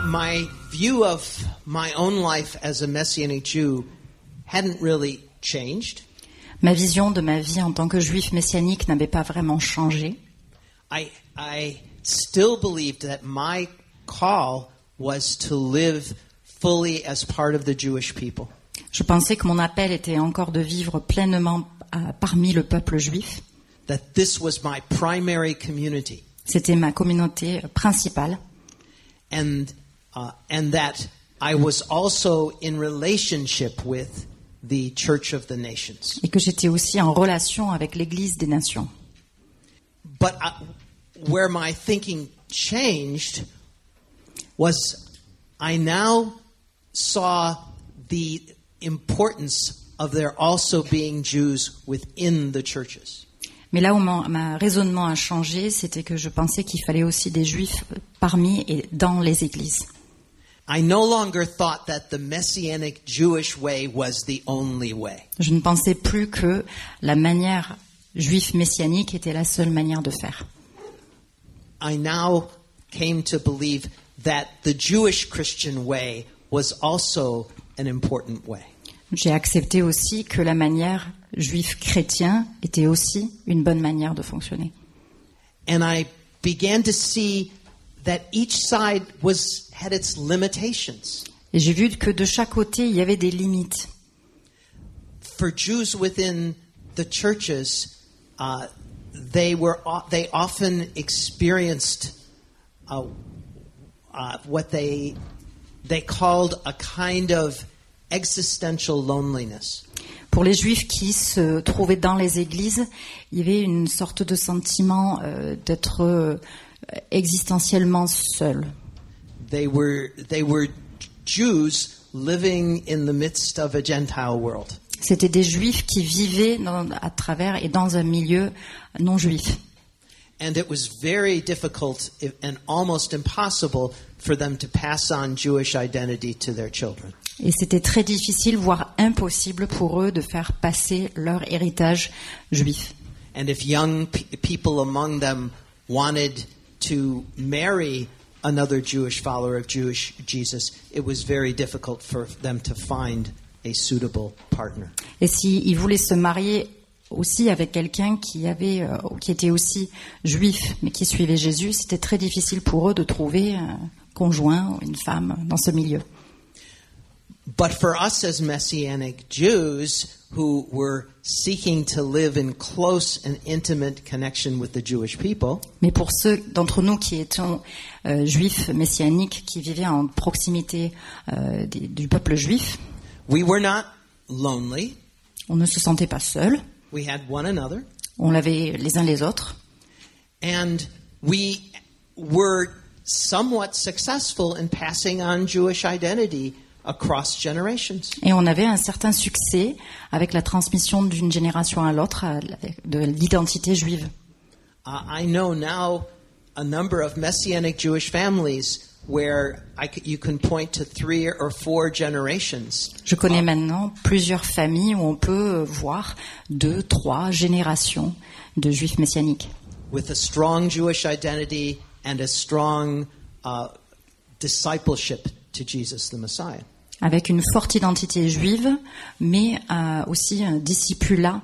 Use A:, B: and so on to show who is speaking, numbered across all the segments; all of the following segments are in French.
A: my view of my own life as a Messianic Jew hadn't really changed.
B: Ma vision de ma vie en tant que juif messianique n'avait pas vraiment changé.
A: I still believed that my call was to live fully as part of the Jewish people.
B: Je pensais que mon appel était encore de vivre pleinement parmi le peuple juif.
A: That this was my primary community.
B: C'était ma communauté principale.
A: And that I was also in relationship with the Church of the Nations.
B: Et que j'étais aussi en relation avec l'Église des Nations.
A: But where my thinking changed was I now saw the importance of there also being Jews within the churches.
B: Mais là où ma raisonnement a changé, c'était que je pensais qu'il fallait aussi des juifs parmi et dans les églises.
A: I no longer thought that the Messianic Jewish way was the only way.
B: Je ne pensais plus que la manière juive messianique était la seule manière de faire.
A: I now came to believe that the Jewish Christian way was also an important way.
B: J'ai accepté aussi que la manière juif chrétien était aussi une bonne manière de fonctionner.
A: And I began to see that each side had its limitations.
B: Et j'ai vu que de chaque côté, il y avait des limites.
A: For Jews within the churches, they often experienced what they called a kind of existential loneliness.
B: Pour les juifs qui se trouvaient dans les églises, il y avait une sorte de sentiment d'être existentiellement seuls.
A: They were Jews living in the midst of a Gentile world.
B: C'était des juifs qui vivaient à travers et dans un milieu non juif.
A: And it was very difficult and almost impossible for them to pass on Jewish identity to their children.
B: Et c'était très difficile, voire impossible pour eux de faire passer leur héritage juif.
A: And if young people among them wanted to marry another Jewish follower of Jesus, it was very difficult for them to find a suitable partner.
B: Et s'ils voulaient se marier aussi avec quelqu'un qui était aussi juif, mais qui suivait Jésus, c'était très difficile pour eux de trouver un conjoint ou une femme dans ce milieu.
A: But for us as Messianic Jews who were seeking to live in close and intimate connection with the Jewish people,
B: mais pour ceux d'entre nous qui étions juifs messianiques, qui vivaient en proximité du peuple juif,
A: we were not lonely.
B: On ne se sentait pas seuls.
A: We had one another.
B: On l'avait les uns les autres.
A: And we were somewhat successful in passing on Jewish identity across generations.
B: Et on avait un certain succès avec la transmission d'une génération à l'autre de l'identité juive.
A: I know now a number of Messianic Jewish families where you can point to 3 or 4 generations.
B: Je connais maintenant plusieurs familles où on peut voir 2, 3 générations de juifs messianiques.
A: With a strong Jewish identity and a strong discipleship to Jesus the Messiah.
B: Avec une forte identité juive, mais aussi un discipulat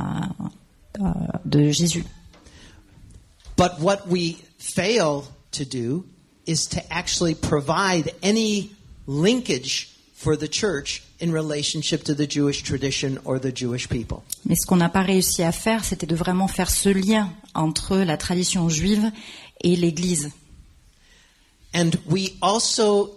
B: de Jésus.
A: But what we fail to do is to actually provide any linkage for the church in relationship to the Jewish tradition or the Jewish people.
B: Mais ce qu'on n'a pas réussi à faire, c'était de vraiment faire ce lien entre la tradition juive et l'Église.
A: And we also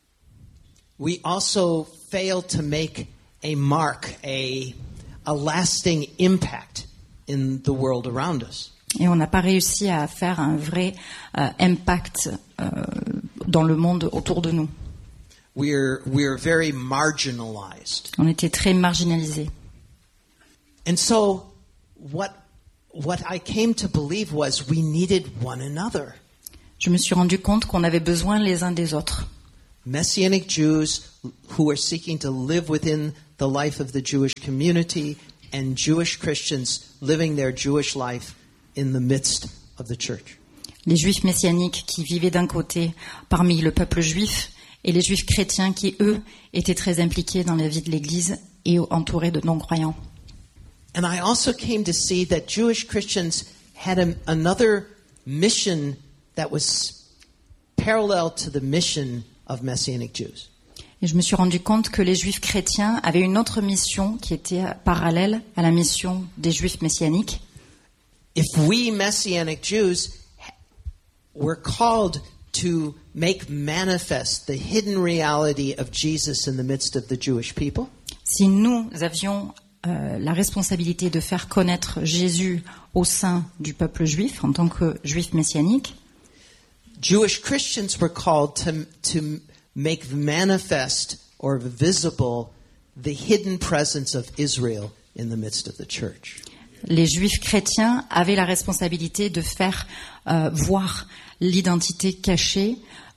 A: fail to make a mark, a lasting impact in the world around us.
B: Et on n'a pas réussi à faire un vrai impact dans le monde autour de nous.
A: We're very marginalized.
B: On était très marginalisés.
A: And so what I came to believe was we needed one another.
B: Je me suis rendu compte qu'on avait besoin les uns des autres.
A: Messianic Jews who are seeking to live within the life of the Jewish community and Jewish Christians living their Jewish life in the midst of the church.
B: Les juifs messianiques qui vivaient d'un côté parmi le peuple juif et les Juifs chrétiens qui, eux, étaient très impliqués dans la vie de l'Église et entourés de non-croyants.
A: And I also came to see that Jewish Christians had another mission that was parallel to the mission of Messianic Jews.
B: Et je me suis rendu compte que les Juifs chrétiens avaient une autre mission qui était parallèle à la mission des Juifs messianiques.
A: If we Messianic Jews were called to make manifest the hidden reality of Jesus in the midst of the Jewish people,
B: si nous avions la responsabilité de faire connaître Jésus au sein du peuple juif en tant que Juifs messianiques,
A: Jewish Christians were called to make manifest or visible the hidden presence of Israel in the midst of the church.
B: Les Juifs chrétiens avaient la responsabilité de faire voir l'identité cachée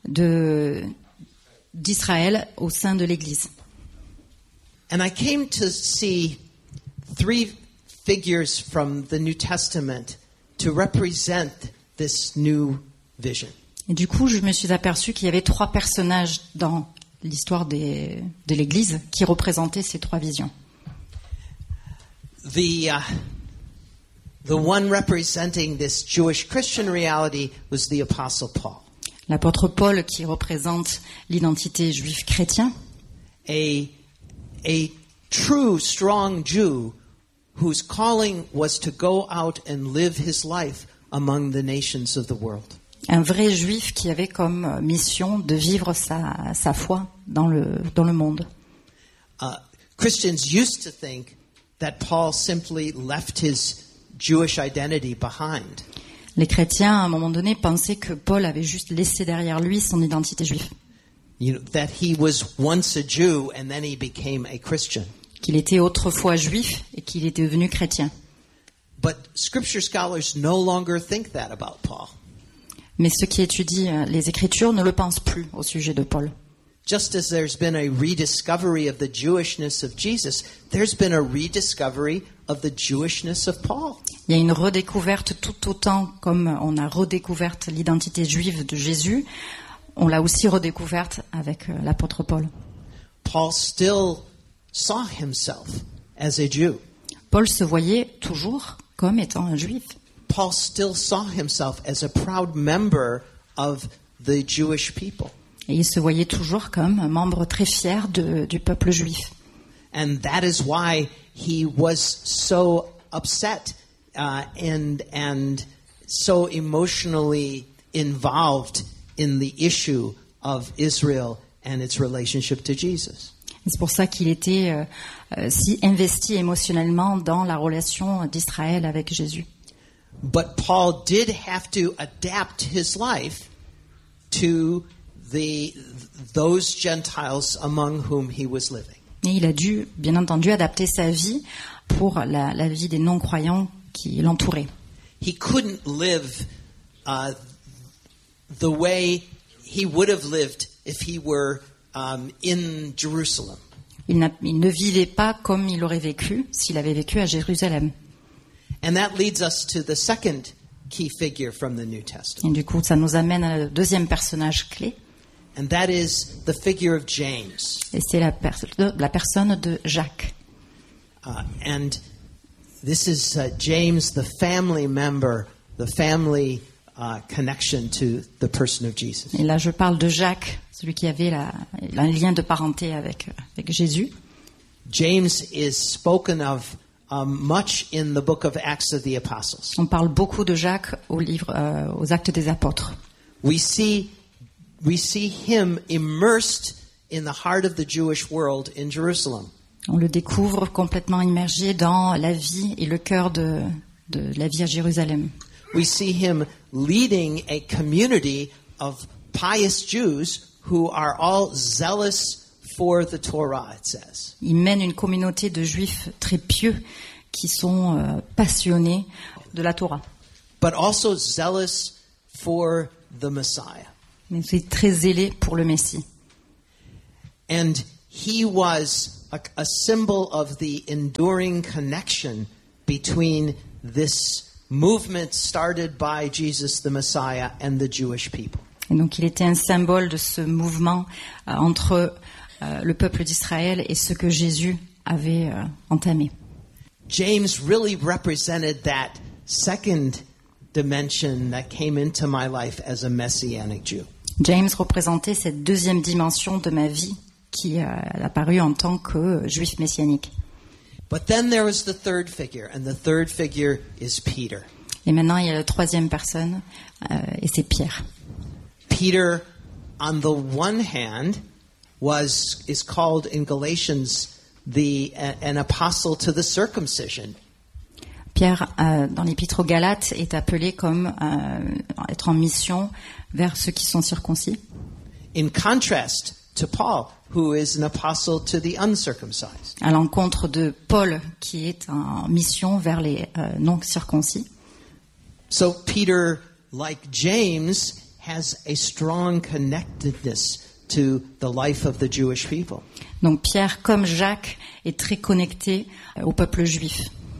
B: d'Israël au sein de l'Église.
A: And I came to see 3 figures from the New Testament to represent this new vision.
B: Et du coup, je me suis aperçu qu'il y avait 3 personnages dans l'histoire de l'Église qui représentaient ces 3 visions.
A: The one representing this Jewish Christian reality was the Apostle Paul.
B: L'apôtre Paul qui représente l'identité juif chrétien.
A: A true, strong Jew whose calling was to go out and live his life among the nations of the world.
B: Un vrai juif qui avait comme mission de vivre sa foi dans le monde.
A: Christians used to think that Paul simply left his Jewish identity behind.
B: Les chrétiens, à un moment donné, pensaient que Paul avait juste laissé derrière lui son identité juive.
A: That he was once a Jew and then he became a Christian.
B: Qu'il était autrefois juif et qu'il était devenu chrétien.
A: But scripture scholars no longer think that about Paul.
B: Mais ceux qui étudient les Écritures ne le pensent plus au sujet de Paul.
A: Just as there's been a rediscovery of the Jewishness of Jesus, there's been a rediscovery of the Jewishness of Paul.
B: Il y a une redécouverte tout autant comme on a redécouvert l'identité juive de Jésus, on l'a aussi redécouverte avec l'apôtre Paul.
A: Paul still saw himself as a Jew.
B: Paul se voyait toujours comme étant un juif.
A: Paul still saw himself as a proud member of the Jewish people.
B: Et il se voyait toujours comme un membre très fier du peuple juif.
A: And that is why he was so upset and so emotionally involved in the issue of Israel and its relationship to Jesus.
B: Et c'est pour ça qu'il était si investi émotionnellement dans la relation d'Israël avec Jésus.
A: But Paul did have to adapt his life to those Gentiles among whom he was living.
B: Et il a dû, bien entendu, adapter sa vie pour la vie des non-croyants qui l'entouraient.
A: He couldn't live the way he would have lived if he were in Jerusalem.
B: Il ne vivait pas comme il aurait vécu s'il avait vécu à Jérusalem.
A: And that leads us to the second key figure from the New Testament.
B: Et du coup, ça nous amène à le deuxième personnage clé.
A: And that is the figure of James.
B: Et c'est la personne de Jacques.
A: And this is James, the family member, the family connection to the person of Jesus.
B: Et là, je parle de Jacques, celui qui avait un lien de parenté avec Jésus.
A: James is spoken of much in the book of Acts of the Apostles.
B: On parle beaucoup de Jacques aux Actes des Apôtres.
A: We see him immersed in the heart of the Jewish world in Jerusalem.
B: On le découvre complètement immergé dans la vie et le cœur de la vie à Jérusalem.
A: We see him leading a community of pious Jews who are all zealous for the Torah, it says.
B: Il mène une communauté de Juifs très pieux qui sont passionnés de la Torah.
A: But also zealous for the Messiah.
B: Mais c'est très zélé pour le Messie.
A: And he was a symbol of the enduring connection between this movement started by Jesus the Messiah and the Jewish people.
B: Et donc il était un symbole de ce mouvement entre le peuple d'Israël et ce que Jésus avait entamé.
A: James really represented that second dimension that came into my life as a Messianic Jew.
B: James représentait cette deuxième dimension de ma vie qui a apparu en tant que juif messianique.
A: But then there was the third figure, and the third figure is Peter.
B: Et maintenant, il y a la troisième personne, et c'est Pierre.
A: Peter, on the one hand, is called in Galatians an apostle to the circumcision.
B: Pierre, dans l'Épître aux Galates, est appelé comme être en mission vers ceux qui sont circoncis.
A: In contrast to Paul, who is an apostle to the uncircumcised.
B: À l'encontre de Paul, qui est en mission vers les non-circoncis.
A: So Peter, like James, has a strong connectedness to the life of the Jewish people.
B: Donc Pierre, comme Jacques, est très connecté au peuple juif.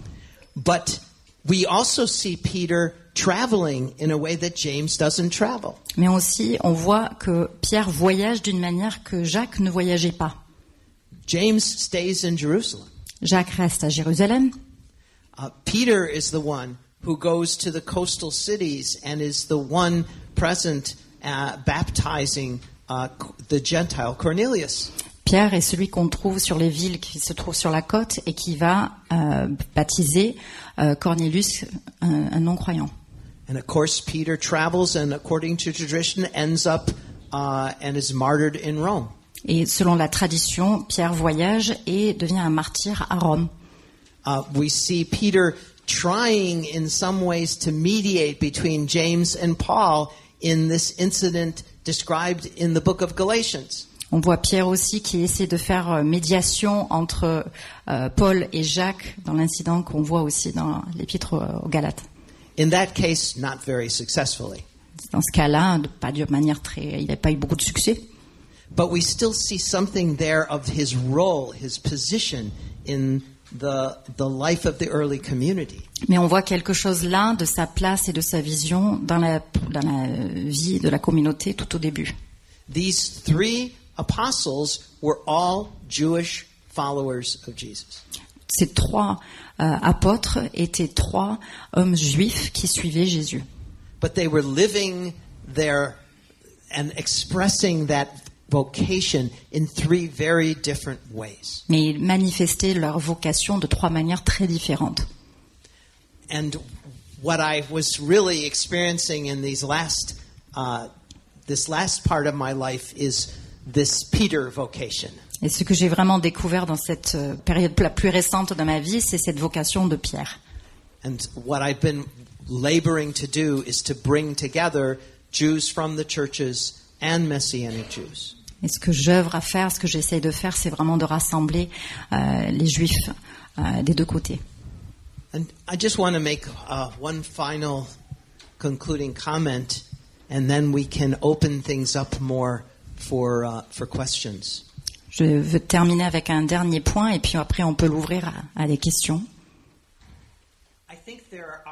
A: But we also see Peter traveling in a way that James doesn't travel.
B: Mais aussi, on voit que Pierre voyage d'une manière que Jacques ne voyageait pas.
A: James stays in Jerusalem.
B: Jacques reste à Jérusalem.
A: Peter is the one who goes to the coastal cities and is the one present baptizing the Gentile Cornelius.
B: Pierre est celui qu'on trouve sur les villes qui se trouvent sur la côte et qui va baptiser Cornelius, un non-croyant.
A: And of course, Peter travels and, according to tradition, ends up and is martyred in Rome.
B: Et selon la tradition, Pierre voyage et devient un martyr à Rome.
A: We see Peter trying in some ways to mediate between James and Paul in this incident described in the book of Galatians.
B: On voit Pierre aussi qui essaie de faire médiation entre Paul et Jacques dans l'incident qu'on voit aussi dans l'Épître aux Galates.
A: In that case, not very successfully.
B: Dans ce cas-là, pas de manière très, il n'a pas eu beaucoup de succès.
A: But we still see something there of his role, his position in the life of the early community.
B: Mais on voit quelque chose là de sa place et de sa vision dans la vie de la communauté tout au début.
A: These three apostles were all Jewish followers of Jesus.
B: Ces trois apôtres étaient trois hommes juifs qui suivaient Jésus.
A: But they were living there and expressing that vocation in three very different ways.
B: Mais ils manifestaient leur vocation de trois manières très différentes.
A: And what I was really experiencing in this last part of my life is this Peter vocation.
B: Et ce que j'ai vraiment découvert dans cette période la plus récente de ma vie, c'est cette vocation de Pierre.
A: And what I've been laboring to do is to bring together Jews from the churches and Messianic Jews.
B: Et ce que j'œuvre à faire, ce que j'essaye de faire, c'est vraiment de rassembler les Juifs des deux côtés.
A: And I just want to make one final concluding comment, and then we can open things up more for questions.
B: Je veux terminer avec un dernier point, et puis après on peut l'ouvrir à des questions.
A: I think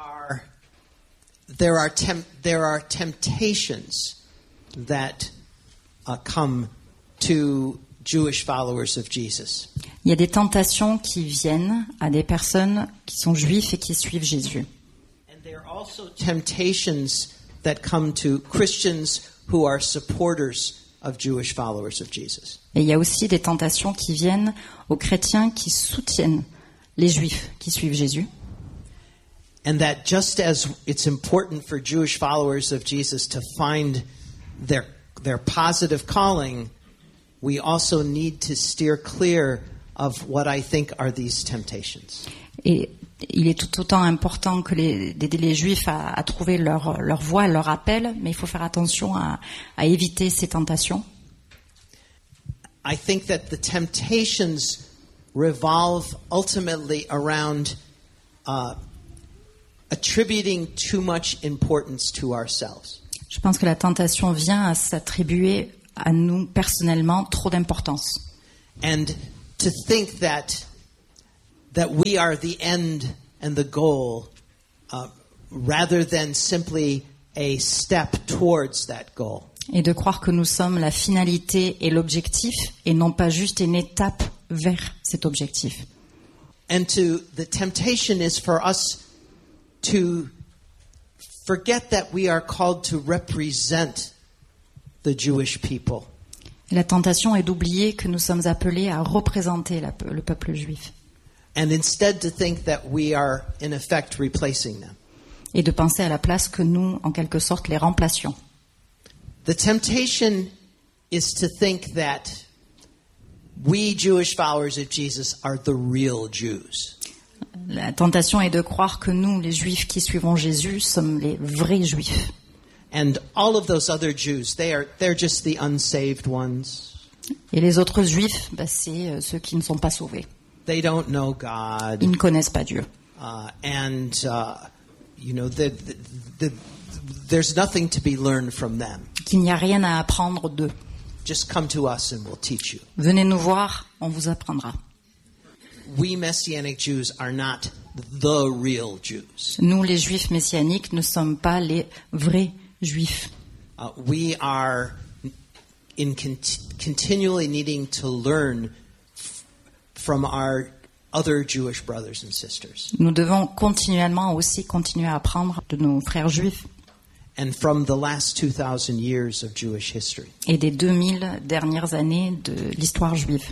A: there are temptations that come to Jewish followers of Jesus.
B: Il y a des tentations qui viennent à des personnes qui sont juifs et qui suivent Jésus.
A: And there are also temptations that come to Christians who are supporters of Jewish followers of Jesus.
B: Et il y a aussi des tentations qui viennent aux chrétiens qui soutiennent les juifs qui suivent Jésus.
A: And that just as it's important for Jewish followers of Jesus to find their positive calling, we also need to steer clear of what I think are these temptations.
B: Et il est tout autant important que d'aider les Juifs à trouver leur voie, leur appel, mais il faut faire attention à éviter ces tentations.
A: I think that the temptations revolve ultimately around attributing too much importance to ourselves.
B: Je pense que la tentation vient à s'attribuer à nous personnellement trop d'importance.
A: And to think that we are the end and the goal rather than simply a step towards that goal.
B: Et de croire que nous sommes la finalité et l'objectif, et non pas juste une étape vers cet objectif.
A: And the temptation is for us to forget that we are called to represent the Jewish people.
B: Et la tentation est d'oublier que nous sommes appelés à représenter le peuple juif.
A: And instead to think that we are, in effect, replacing them.
B: Et de penser à la place que nous, en quelque sorte, les remplacions.
A: The temptation is to think that we Jewish followers of Jesus are the real Jews.
B: La tentation est de croire que nous, les Juifs qui suivons Jésus, sommes les vrais Juifs.
A: And all of those other Jews, they're just the unsaved ones.
B: Et les autres Juifs, c'est ceux qui ne sont pas sauvés.
A: They don't know God.
B: Ils ne connaissent pas Dieu.
A: There's nothing to be learned from them.
B: Qu'il n'y a rien à apprendre d'eux.
A: Just come to us and we'll teach you.
B: Venez nous voir, on vous apprendra.
A: We Messianic Jews are not the real Jews.
B: Nous, les Juifs messianiques, ne sommes pas les vrais Juifs.
A: We are continually needing to learn from our other Jewish brothers and sisters.
B: Nous devons continuellement aussi continuer à apprendre de nos frères juifs.
A: And from the last 2,000 years of Jewish history.
B: Et des 2000 dernières années de l'histoire juive.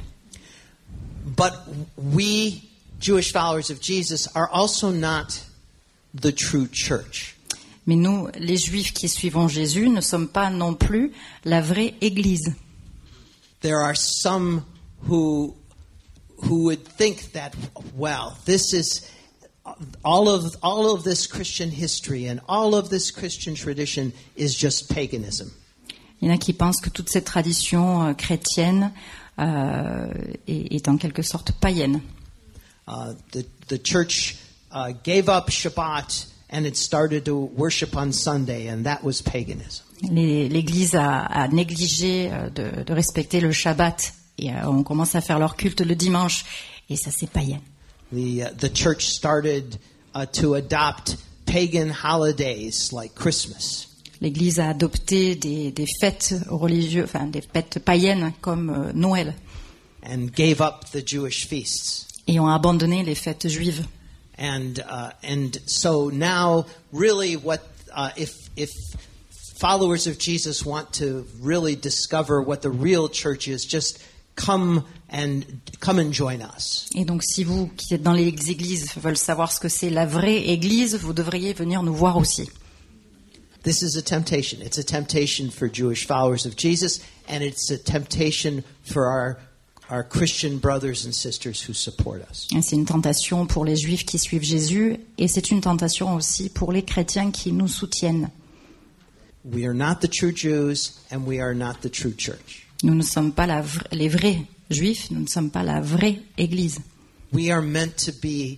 A: But we, Jewish followers of Jesus, are also not the true church.
B: Mais nous, les Juifs qui suivons Jésus, ne sommes pas non plus la vraie Église.
A: There are some who would think that, well, this is all of this Christian history and all of this Christian tradition is just paganism.
B: Il y en a qui pensent que toute cette tradition chrétienne est en quelque sorte païenne.
A: The church gave up Shabbat and it started to worship on Sunday, and that was paganism.
B: L'Église a négligé de respecter le Shabbat et on commence à faire leur culte le dimanche, et ça c'est païen.
A: The church started to adopt pagan holidays like Christmas.
B: L'Église a adopté des fêtes religieuses, enfin des fêtes païennes comme Noël.
A: And gave up the Jewish feasts.
B: Et ont abandonné les fêtes juives.
A: And so now, really, if followers of Jesus want to really discover what the real church is, just come and join us.
B: Et donc, si vous qui êtes dans les églises veulent savoir ce que c'est la vraie Église, vous devriez venir nous voir aussi.
A: This is a temptation. It's a temptation for Jewish followers of Jesus, and it's a temptation for our Christian brothers and sisters who support us.
B: C'est une tentation pour les Juifs qui suivent Jésus, et c'est une tentation aussi pour les chrétiens qui nous soutiennent.
A: We are not the true Jews, and we are not the true church.
B: Nous ne sommes pas les vrais Juifs, nous ne sommes pas la vraie Église.
A: We are meant to be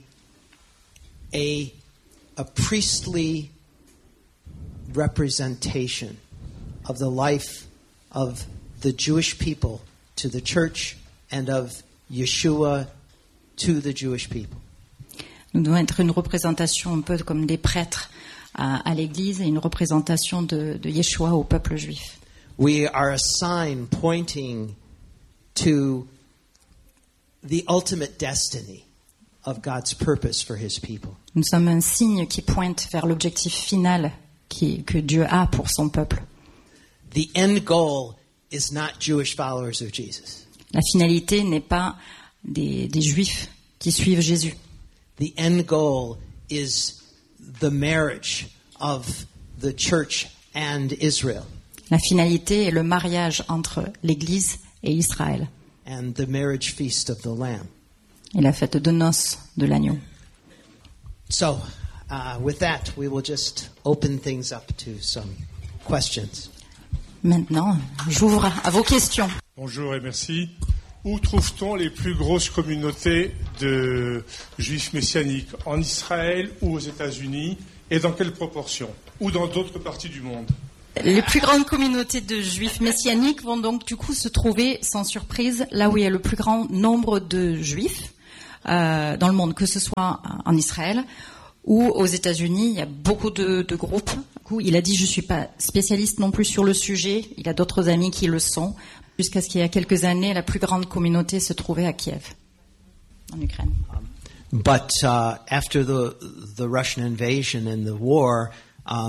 A: a priestly representation of the life of the Jewish people to the church and of Yeshua to the Jewish people.
B: Nous devons être une représentation un peu comme des prêtres à l'Église et une représentation de Yeshua au peuple juif.
A: We are a sign pointing to the ultimate destiny of God's purpose for His people.
B: Nous sommes un signe qui pointe vers l'objectif final que Dieu a pour son peuple.
A: The end goal is not Jewish followers of Jesus.
B: La finalité n'est pas des Juifs qui suivent Jésus.
A: The end goal is the marriage of the church and Israel.
B: La finalité est le mariage entre l'Église et Israël.
A: And the marriage feast of the Lamb.
B: Et la fête de noces de l'agneau.
A: So, with that, we will just open things up to some questions.
B: Maintenant, j'ouvre à vos questions.
C: Bonjour et merci. Où trouve-t-on les plus grosses communautés de juifs messianiques? En Israël ou aux États-Unis? Et dans quelle proportion? Ou dans d'autres parties du monde?
B: Les plus grandes communautés de juifs messianiques vont donc du coup se trouver, sans surprise, là où il y a le plus grand nombre de juifs dans le monde, que ce soit en Israël Ou aux États-Unis, il y a beaucoup de groupes. Du coup, il a dit, je suis pas spécialiste non plus sur le sujet. Il a d'autres amis qui le sont. Jusqu'à ce qu'il y a quelques années, la plus grande communauté se trouvait à Kiev, en Ukraine.
A: But after the Russian invasion and the war, a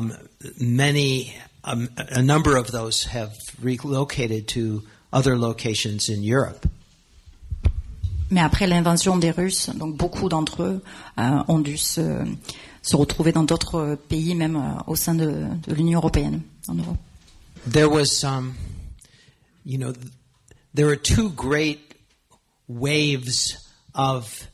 A: number of those have relocated to other locations in Europe.
B: Mais après l'invasion des Russes, donc beaucoup d'entre eux ont dû se retrouver dans d'autres pays, même au sein de l'Union européenne, en Europe.
A: There was, there were two great waves of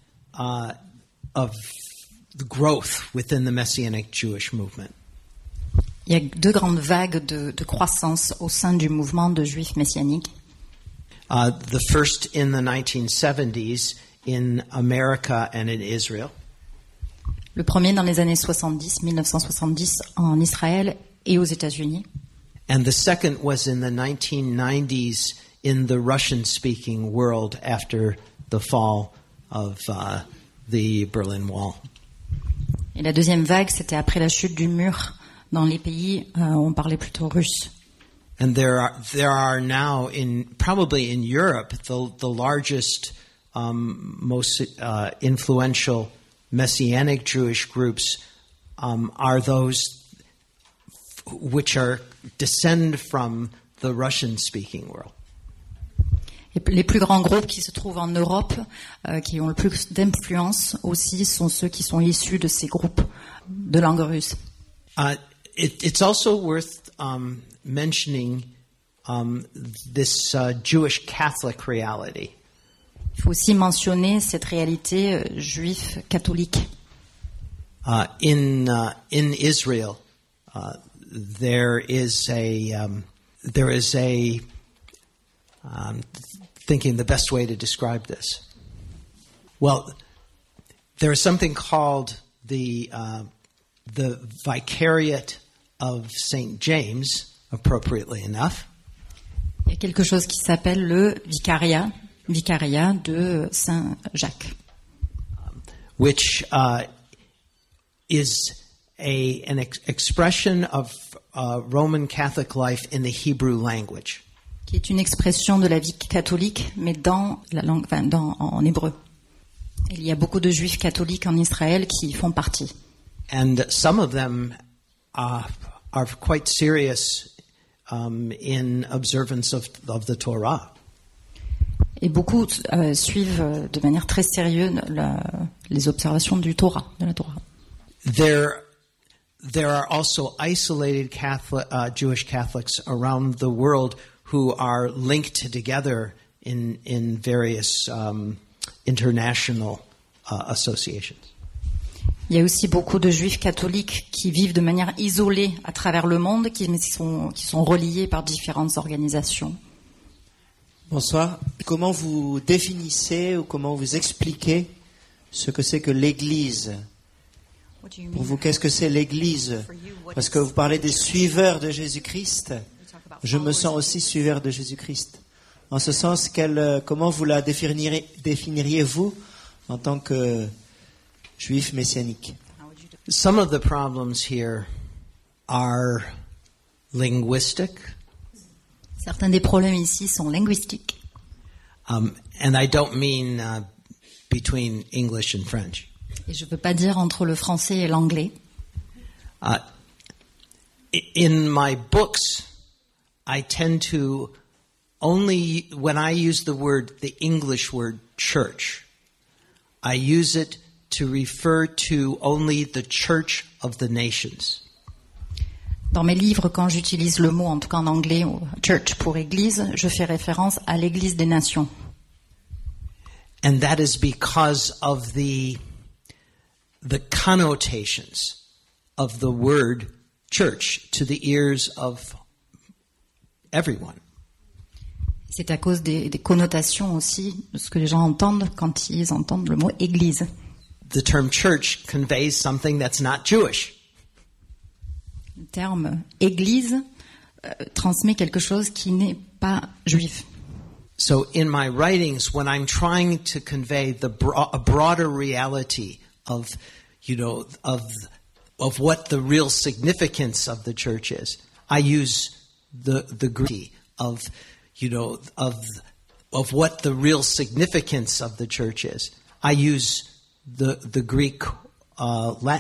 A: the growth within the Messianic Jewish movement.
B: Il y a deux grandes vagues de croissance au sein du mouvement de Juifs messianiques.
A: The first in the 1970s in America and in Israel.
B: Le premier dans les années 1970 en Israël et aux États-Unis.
A: And the second was in the 1990s in the Russian-speaking world after the fall of the Berlin Wall.
B: Et la deuxième vague, c'était après la chute du mur dans les pays où on parlait plutôt russe.
A: And there are now probably in Europe the largest, most influential Messianic Jewish groups are those which descend from the Russian-speaking world.
B: Et les plus grands groupes qui se trouvent en Europe, qui ont le plus d'influence aussi, sont ceux qui sont issus de ces groupes de langue russe.
A: It's also worth mentioning this Jewish Catholic reality.
B: Il faut aussi mentionner cette réalité juive catholique.
A: In Israel, there is a thinking the best way to describe this. Well, there is something called the Vicariate of St. James, appropriately enough.
B: Il y a quelque chose qui s'appelle le vicariat de Saint Jacques.
A: Which is an expression of Roman Catholic life in the Hebrew language.
B: Qui est une expression de la vie catholique, mais dans la langue, en hébreu. Il y a beaucoup de juifs catholiques en Israël qui y font partie.
A: And some of them are quite serious in observance of the Torah.
B: Et beaucoup suivent de manière très sérieuse les observations de la Torah.
A: There are also isolated Jewish Catholics around the world who are linked together in various international associations.
B: Il y a aussi beaucoup de juifs catholiques qui vivent de manière isolée à travers le monde, qui sont reliés par différentes organisations.
D: Bonsoir. Comment vous définissez ou comment vous expliquez ce que c'est que l'Église ? Pour vous, qu'est-ce que c'est l'Église ? Parce que vous parlez des suiveurs de Jésus-Christ. Je me sens aussi suiveur de Jésus-Christ. En ce sens, comment vous la définiriez-vous en tant que juif messianique?
A: Some of the problems here are linguistic.
B: Certains des problèmes ici sont linguistiques.
A: And I don't mean between English and French.
B: Et je ne veux pas dire entre le français et l'anglais.
A: In my books, I tend to only, when I use the English word church, I use it to refer to only the church of the nations.
B: Dans mes livres, quand j'utilise le mot, en tout cas en anglais, church pour église, je fais référence à l'église des nations.
A: And that is because of the connotations of the word church to the ears of everyone.
B: C'est à cause des connotations aussi de ce que les gens entendent quand ils entendent le mot église.
A: The term church conveys something that's not Jewish.
B: Le terme église transmet quelque chose qui n'est pas juif.
A: So in my writings, when I'm trying to convey a broader reality of of what the real significance of the church is. I use the Greek of what the real significance of the church is. I use the Greek Latin